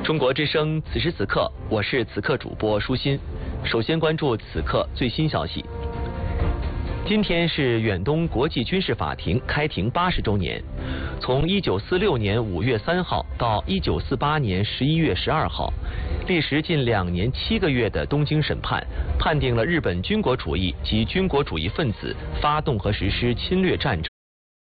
中国之声，此时此刻，我是此刻主播舒心。首先关注此刻最新消息。今天是远东国际军事法庭开庭80周年。从1946年5月3号到1948年11月12号，历时近2年7个月的东京审判，判定了日本军国主义及军国主义分子发动和实施侵略战争。